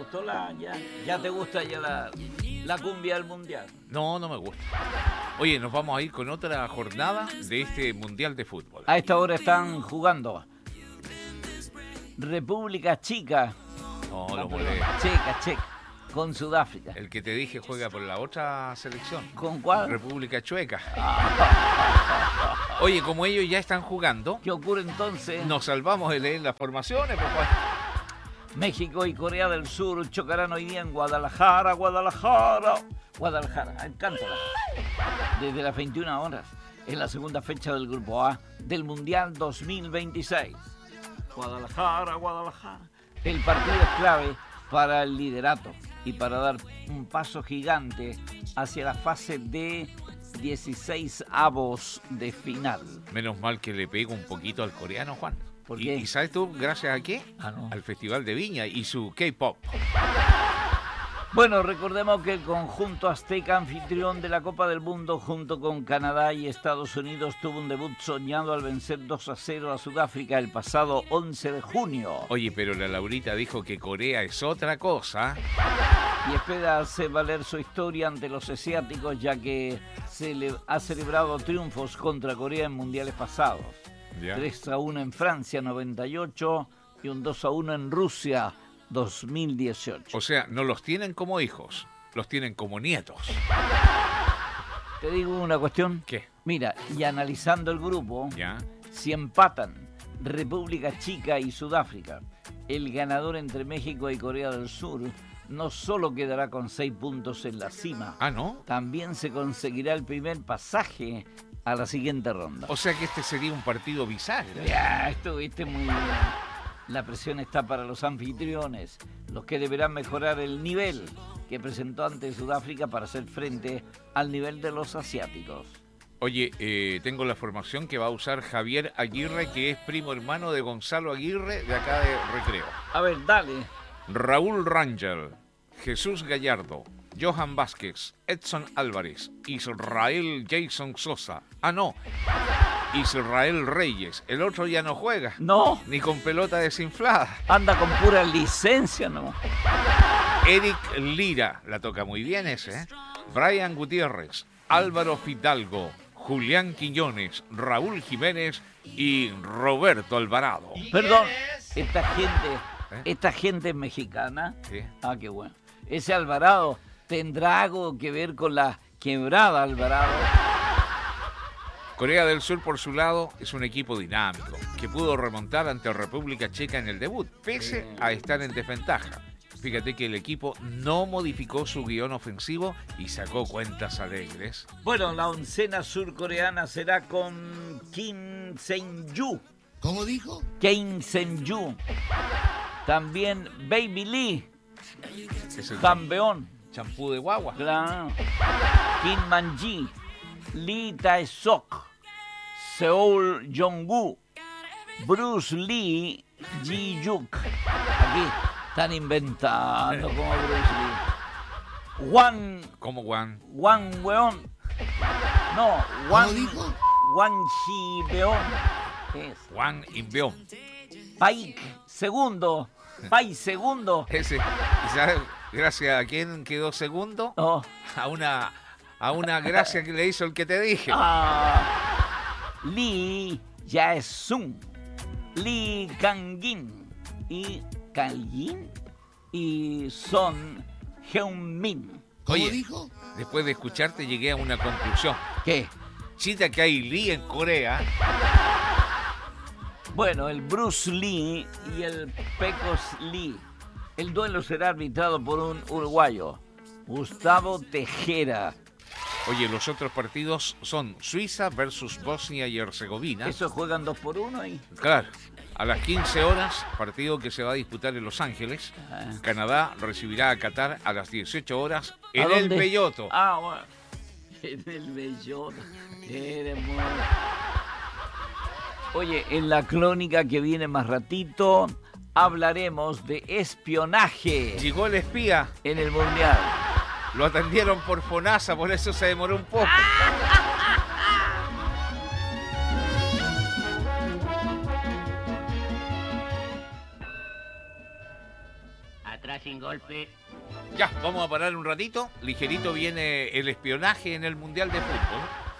gustó ya te gusta ya la cumbia del mundial? No, no me gusta. Oye, nos vamos a ir con otra jornada de este Mundial de Fútbol. A esta hora están jugando República Checa. No, lo molesta. Checa, con Sudáfrica. El que te dije juega por la otra selección. ¿Con cuál? República Chueca. Oye, como ellos ya están jugando, ¿Qué ocurre entonces? nos salvamos de leer las formaciones, pues, Juan. México y Corea del Sur chocarán hoy día en Guadalajara, cántala. Desde las 21 horas, en la segunda fecha del Grupo A del Mundial 2026. Guadalajara. El partido es clave para el liderato y para dar un paso gigante hacia la fase de 16avos de final. Menos mal que le pego un poquito al coreano, Juan. ¿Por qué? ¿Y sabes tú gracias a qué? No. Al Festival de Viña y su K-pop. Bueno, recordemos que el conjunto azteca anfitrión de la Copa del Mundo junto con Canadá y Estados Unidos tuvo un debut soñado al vencer 2-0 a Sudáfrica el pasado 11 de junio. Oye, pero la Laurita dijo que Corea es otra cosa. Y espera hacer valer su historia ante los asiáticos, ya que ha celebrado triunfos contra Corea en mundiales pasados. Ya. 3-1 en Francia, 98, y un 2-1 en Rusia, 2018. O sea, no los tienen como hijos, los tienen como nietos. Te digo una cuestión. ¿Qué? Mira, y analizando el grupo, ¿Ya? si empatan República Checa y Sudáfrica, el ganador entre México y Corea del Sur no solo quedará con 6 puntos en la cima, Ah, ¿no? también se conseguirá el primer pasaje a la siguiente ronda. O sea que este sería un partido bisagra. Ya, estuviste muy bien. La presión está para los anfitriones, los que deberán mejorar el nivel que presentó ante Sudáfrica para hacer frente al nivel de los asiáticos. Oye, tengo la formación que va a usar Javier Aguirre, que es primo hermano de Gonzalo Aguirre, de acá de Recreo. A ver, dale. Raúl Rangel, Jesús Gallardo, Johan Vázquez, Edson Álvarez, Israel Jason Sosa. Ah, no, Israel Reyes. El otro ya no juega. No, Ni con pelota desinflada. anda con pura licencia, ¿no? Eric Lira, la toca muy bien ese, ¿eh? Brian Gutiérrez, Álvaro Fidalgo, Julián Quiñones, Raúl Jiménez y Roberto Alvarado. Perdón, esta gente es mexicana. Sí. Ah, qué bueno. Ese Alvarado tendrá algo que ver con la quebrada Alvarado. Corea del Sur, por su lado, es un equipo dinámico que pudo remontar ante República Checa en el debut, pese a estar en desventaja. Fíjate que el equipo no modificó su guión ofensivo y sacó cuentas alegres. Bueno, la oncena surcoreana será con Kim Seung-yu. ¿Cómo dijo? Kim Seung-yu. También Baby Lee, Es el campeón. champú de guagua. Claro. Kim Man-ji, Lee Tae-sok, Seol Jong-gu, Bruce Lee, Ji-yuk. Aquí están inventando como Bruce Lee. ¿Cómo, Juan? Wang Weon. No, ¿Cómo dijo? Wang Shi-beon. ¿Qué es? Juan Inbeón. Paik segundo. Pai segundo. Ese, ¿y sabes gracias a quién quedó segundo? Oh. A una gracia que le hizo el que te dije. Lee Jae-sung, Lee Kang-in y Kang-in y Son Heung-min. ¿Cómo Oye, dijo? después de escucharte llegué a una conclusión. ¿Qué? Chita que hay Lee en Corea. Bueno, el Bruce Lee y el Pecos Lee. El duelo será arbitrado por un uruguayo, Gustavo Tejera. Oye, los otros partidos son Suiza versus Bosnia y Herzegovina. Esos juegan 2-1 ahí. Claro, a las 15 horas, partido que se va a disputar en Los Ángeles. Canadá recibirá a Qatar a las 18 horas ¿A en el dónde? Belloto. Ah, bueno. En el Belloto. Eres muy... Oye, en la crónica que viene más ratito, hablaremos de espionaje Llegó el espía, en el Mundial. lo atendieron por FONASA, por eso se demoró un poco. queda sin golpe. Ya, vamos a parar un ratito. Ligerito viene el espionaje en el Mundial de Fútbol.